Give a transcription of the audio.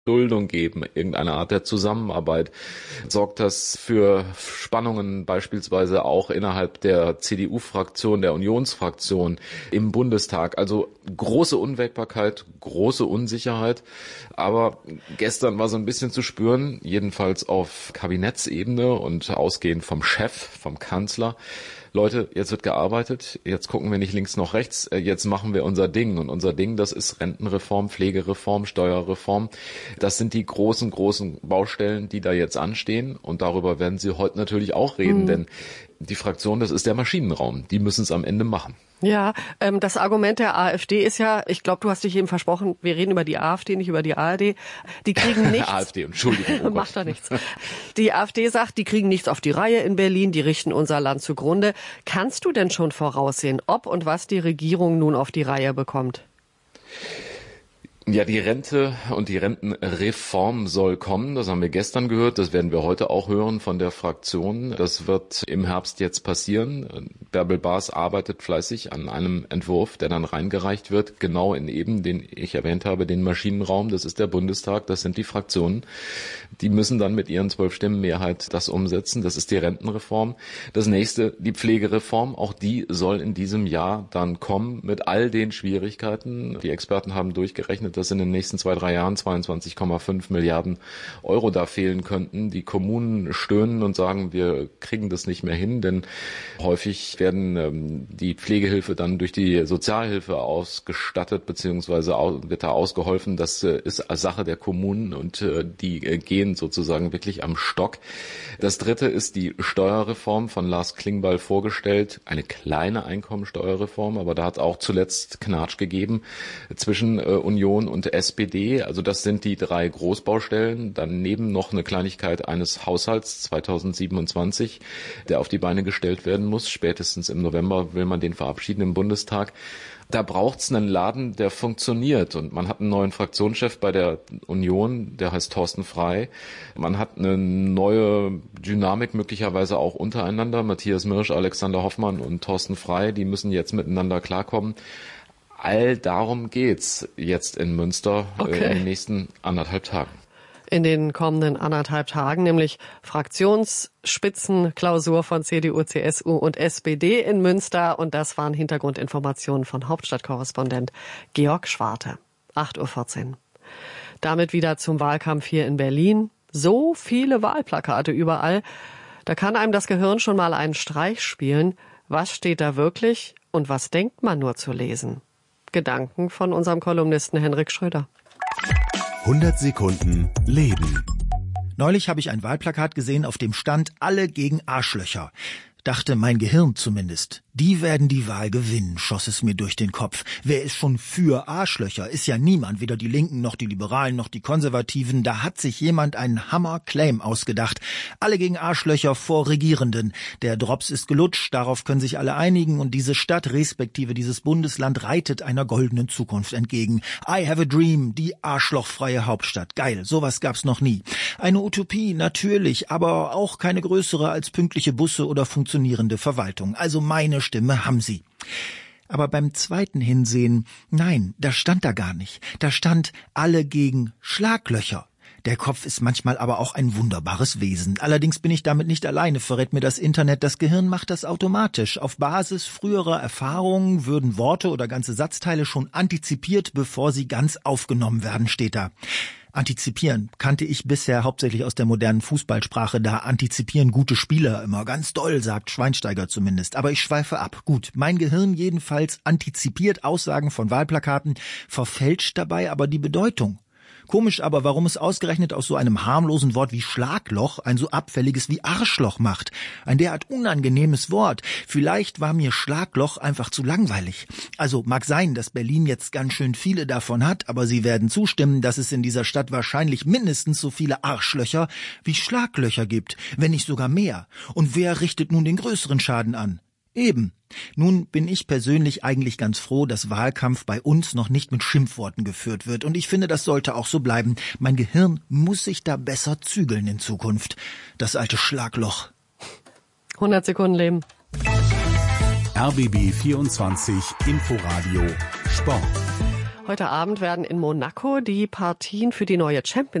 Duldung geben, irgendeine Art der Zusammenarbeit? Sorgt das für Spannungen beispielsweise auch innerhalb der CDU-Fraktion, der Unionsfraktion im Bundestag? Also große Unwägbarkeit, große Unsicherheit. Aber gestern war so ein bisschen zu spüren, jedenfalls auf Kabinettsebene und ausgehend vom Chef, vom Kanzler: Leute, jetzt wird gearbeitet, jetzt gucken wir nicht links noch rechts, jetzt machen wir unser Ding. Und unser Ding, das ist Rentenreform, Pflegereform, Steuerreform. Das sind die großen Baustellen, die da jetzt anstehen. Und darüber werden Sie heute natürlich auch reden, denn die Fraktion, das ist der Maschinenraum. Die müssen es am Ende machen. Ja, das Argument der AfD ist ja, ich glaube, du hast dich eben versprochen, wir reden über die AfD, nicht über die ARD. Die kriegen nichts. AfD, Entschuldigung. Oh Macht doch nichts. Die AfD sagt, die kriegen nichts auf die Reihe in Berlin, die richten unser Land zugrunde. Kannst du denn schon voraussehen, ob und was die Regierung nun auf die Reihe bekommt? Ja, die Rente und die Rentenreform soll kommen. Das haben wir gestern gehört. Das werden wir heute auch hören von der Fraktion. Das wird im Herbst jetzt passieren. Bärbel Baas arbeitet fleißig an einem Entwurf, der dann reingereicht wird, genau in eben, den ich erwähnt habe, den Maschinenraum. Das ist der Bundestag, das sind die Fraktionen. Die müssen dann mit ihren 12 Stimmen Mehrheit das umsetzen. Das ist die Rentenreform. Das nächste, die Pflegereform. Auch die soll in diesem Jahr dann kommen mit all den Schwierigkeiten. Die Experten haben durchgerechnet, dass in den nächsten 2-3 Jahren 22,5 Milliarden Euro da fehlen könnten. Die Kommunen stöhnen und sagen, wir kriegen das nicht mehr hin, denn häufig werden die Pflegehilfe dann durch die Sozialhilfe ausgestattet, beziehungsweise wird da ausgeholfen. Das ist Sache der Kommunen und die gehen sozusagen wirklich am Stock. Das dritte ist die Steuerreform von Lars Klingbeil vorgestellt. Eine kleine Einkommensteuerreform, aber da hat auch zuletzt Knatsch gegeben zwischen Union und SPD. Also das sind die 3 Großbaustellen. Daneben noch eine Kleinigkeit eines Haushalts 2027, der auf die Beine gestellt werden muss. Spätestens im November will man den verabschieden im Bundestag. Da braucht's einen Laden, der funktioniert. Und man hat einen neuen Fraktionschef bei der Union, der heißt Thorsten Frey. Man hat eine neue Dynamik möglicherweise auch untereinander. Matthias Mirsch, Alexander Hoffmann und Thorsten Frey, die müssen jetzt miteinander klarkommen. All darum geht's jetzt in Münster in den nächsten 1,5 Tagen. In den kommenden 1,5 Tagen, nämlich Fraktionsspitzenklausur von CDU, CSU und SPD in Münster. Und das waren Hintergrundinformationen von Hauptstadtkorrespondent Georg Schwarte. 8:14 Uhr. Damit wieder zum Wahlkampf hier in Berlin. So viele Wahlplakate überall. Da kann einem das Gehirn schon mal einen Streich spielen. Was steht da wirklich und was denkt man nur zu lesen? Gedanken von unserem Kolumnisten Henrik Schröder. 100 Sekunden Leben. Neulich habe ich ein Wahlplakat gesehen, auf dem stand: Alle gegen Arschlöcher. Dachte mein Gehirn zumindest. Die werden die Wahl gewinnen, schoss es mir durch den Kopf. Wer ist schon für Arschlöcher? Ist ja niemand, weder die Linken noch die Liberalen noch die Konservativen. Da hat sich jemand einen Hammer-Claim ausgedacht. Alle gegen Arschlöcher vor Regierenden. Der Drops ist gelutscht, darauf können sich alle einigen und diese Stadt, respektive dieses Bundesland, reitet einer goldenen Zukunft entgegen. I have a dream, die arschlochfreie Hauptstadt. Geil, sowas gab's noch nie. Eine Utopie, natürlich, aber auch keine größere als pünktliche Busse oder funktionierende Verwaltung. Also meine Stimme haben Sie. Aber beim zweiten Hinsehen, nein, das stand da gar nicht. Da stand: Alle gegen Schlaglöcher. Der Kopf ist manchmal aber auch ein wunderbares Wesen. Allerdings bin ich damit nicht alleine, verrät mir das Internet. Das Gehirn macht das automatisch. Auf Basis früherer Erfahrungen würden Worte oder ganze Satzteile schon antizipiert, bevor sie ganz aufgenommen werden, steht da. Antizipieren kannte ich bisher hauptsächlich aus der modernen Fußballsprache. Da antizipieren gute Spieler immer ganz doll, sagt Schweinsteiger zumindest. Aber ich schweife ab. Gut, mein Gehirn jedenfalls antizipiert Aussagen von Wahlplakaten, verfälscht dabei aber die Bedeutung. Komisch aber, warum es ausgerechnet aus so einem harmlosen Wort wie Schlagloch ein so abfälliges wie Arschloch macht. Ein derart unangenehmes Wort. Vielleicht war mir Schlagloch einfach zu langweilig. Also mag sein, dass Berlin jetzt ganz schön viele davon hat, aber Sie werden zustimmen, dass es in dieser Stadt wahrscheinlich mindestens so viele Arschlöcher wie Schlaglöcher gibt, wenn nicht sogar mehr. Und wer richtet nun den größeren Schaden an? Eben. Nun bin ich persönlich eigentlich ganz froh, dass Wahlkampf bei uns noch nicht mit Schimpfworten geführt wird. Und ich finde, das sollte auch so bleiben. Mein Gehirn muss sich da besser zügeln in Zukunft. Das alte Schlagloch. 100 Sekunden Leben. RBB 24 Inforadio Sport. Heute Abend werden in Monaco die Partien für die neue Champions